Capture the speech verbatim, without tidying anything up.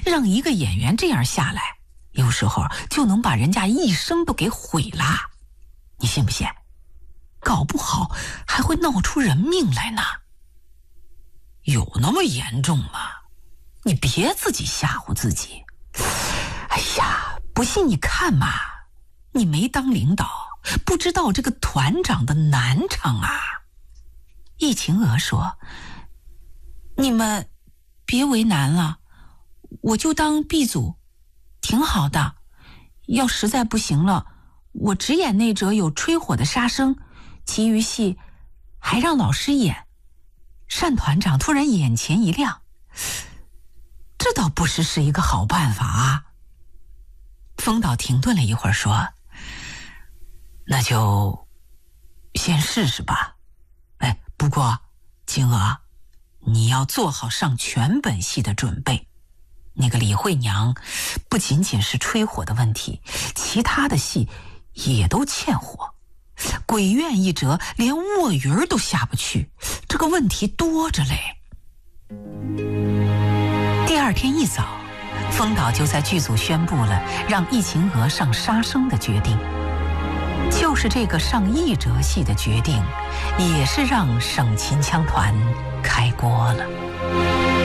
让一个演员这样下来，有时候就能把人家一生都给毁了。你信不信？搞不好还会闹出人命来呢。有那么严重吗？你别自己吓唬自己。哎呀，不信你看嘛，你没当领导，不知道这个团长的难场啊。易晴娥说，你们别为难了，我就当 B 组，挺好的。要实在不行了，我只演那折有吹火的杀生，其余戏还让老师演。单团长突然眼前一亮，这倒不失是一个好办法啊。风导停顿了一会儿说，那就先试试吧。哎，不过晴娥，你要做好上全本戏的准备。那个李慧娘不仅仅是吹火的问题，其他的戏也都欠火。鬼院一折连卧云都下不去，这个问题多着嘞。第二天一早，风导就在剧组宣布了让易晴娥上杀生的决定。就是这个上一折戏的决定，也是让省秦腔团开锅了。